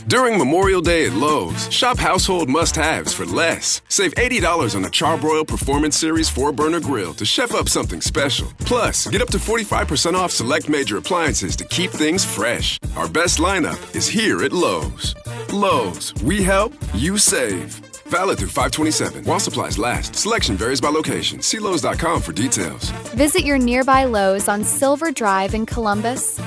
During Memorial Day at Lowe's, shop household must-haves for less. Save $80 on the Charbroil Performance Series 4-burner grill to chef up something special. Plus, get up to 45% off select major appliances to keep things fresh. Our best lineup is here at Lowe's. Lowe's, we help, you save. Valid through 5/27. While supplies last. Selection varies by location. See Lowes.com for details. Visit your nearby Lowe's on Silver Drive in Columbus.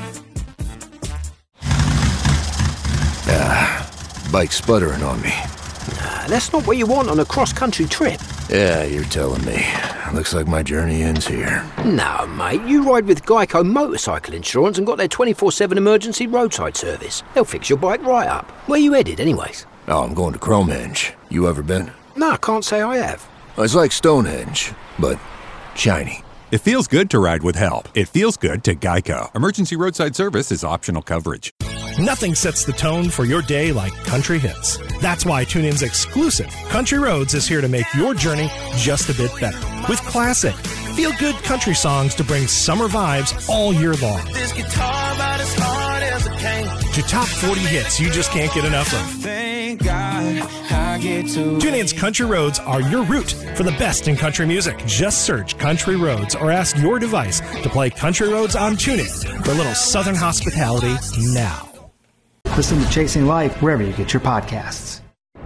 Bike's sputtering on me. That's not what you want on a cross-country trip. Yeah, you're telling me. Looks like my journey ends here. No, mate, you ride with Geico Motorcycle Insurance and got their 24/7 emergency roadside service. They'll fix your bike right up. Where you headed, anyways? Oh, I'm going to Cromehenge. You ever been? No, I can't say I have. It's like Stonehenge, but shiny. It feels good to ride with help. It feels good to Geico. Emergency roadside service is optional coverage. Nothing sets the tone for your day like country hits. That's why TuneIn's exclusive Country Roads is here to make your journey just a bit better. With classic, feel-good country songs to bring summer vibes all year long. This guitar about as hard as it came. To top 40 hits you just can't get enough of. Thank God I get to. TuneIn's Country Roads are your route for the best in country music. Just search Country Roads or ask your device to play Country Roads on TuneIn for a little Southern hospitality now. Listen to Chasing Life wherever you get your podcasts.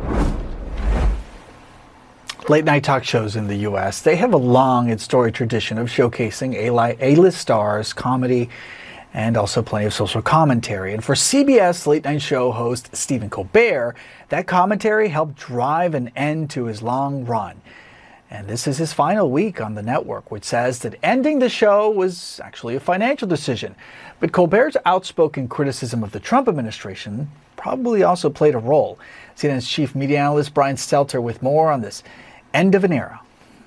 Late night talk shows in the U.S., they have a long and storied tradition of showcasing A-list stars, comedy, and also plenty of social commentary. And for CBS late night show host Stephen Colbert, that commentary helped drive an end to his long run. And this is his final week on the network, which says that ending the show was actually a financial decision. But Colbert's outspoken criticism of the Trump administration probably also played a role. CNN's chief media analyst Brian Stelter with more on this end of an era.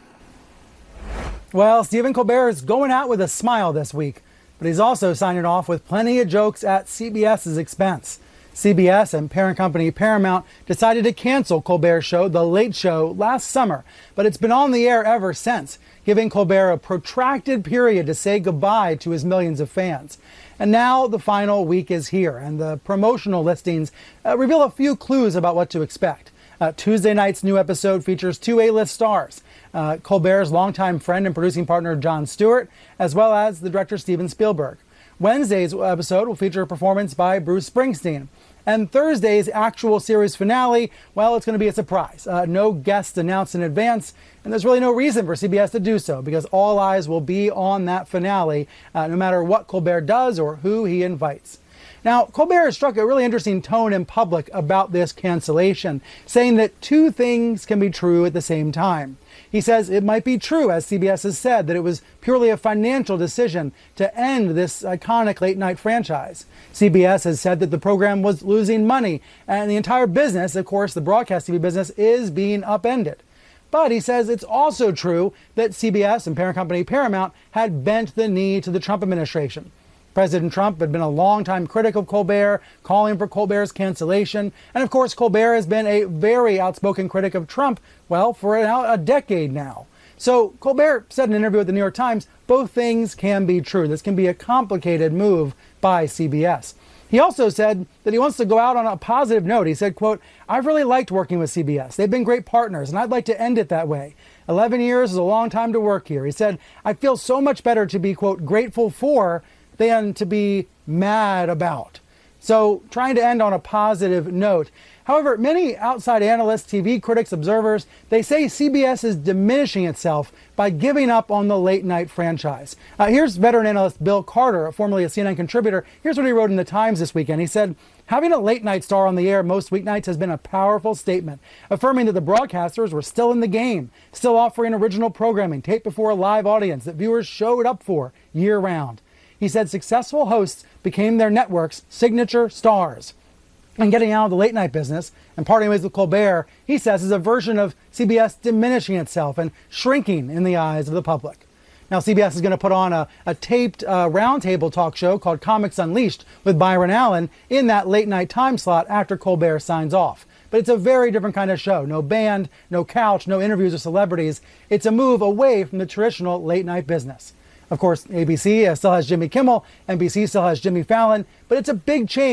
Well, Stephen Colbert is going out with a smile this week, but he's also signing off with plenty of jokes at CBS's expense. CBS and parent company Paramount decided to cancel Colbert's show, The Late Show, last summer, but it's been on the air ever since, giving Colbert a protracted period to say goodbye to his millions of fans. And now the final week is here, and the promotional listings reveal a few clues about what to expect. Tuesday night's new episode features two A-list stars, Colbert's longtime friend and producing partner Jon Stewart, as well as the director Steven Spielberg. Wednesday's episode will feature a performance by Bruce Springsteen. And Thursday's actual series finale, well, it's going to be a surprise. No guests announced in advance, and there's really no reason for CBS to do so, because all eyes will be on that finale, no matter what Colbert does or who he invites. Now, Colbert has struck a really interesting tone in public about this cancellation, saying that two things can be true at the same time. He says it might be true, as CBS has said, that it was purely a financial decision to end this iconic late-night franchise. CBS has said that the program was losing money, and the entire business, of course, the broadcast TV business, is being upended. But he says it's also true that CBS and parent company Paramount had bent the knee to the Trump administration. President Trump had been a longtime critic of Colbert, calling for Colbert's cancellation. And of course, Colbert has been a very outspoken critic of Trump, well, for a decade now. So Colbert said in an interview with the New York Times, both things can be true. This can be a complicated move by CBS. He also said that he wants to go out on a positive note. He said, quote, "I've really liked working with CBS. They've been great partners, and I'd like to end it that way. 11 years is a long time to work here." He said, "I feel so much better to be, quote, grateful for than to be mad about." So trying to end on a positive note. However, many outside analysts, TV critics, observers, they say CBS is diminishing itself by giving up on the late night franchise. Here's veteran analyst Bill Carter, formerly a CNN contributor. Here's what he wrote in the Times this weekend. He said, "Having a late night star on the air most weeknights has been a powerful statement, affirming that the broadcasters were still in the game, still offering original programming taped before a live audience that viewers showed up for year round." He said successful hosts became their network's signature stars. And getting out of the late night business and parting ways with Colbert, he says, is a version of CBS diminishing itself and shrinking in the eyes of the public. Now, CBS is going to put on a taped roundtable talk show called Comics Unleashed with Byron Allen in that late night time slot after Colbert signs off. But it's a very different kind of show. No band, no couch, no interviews with celebrities. It's a move away from the traditional late night business. Of course, ABC still has Jimmy Kimmel, NBC still has Jimmy Fallon, but it's a big change.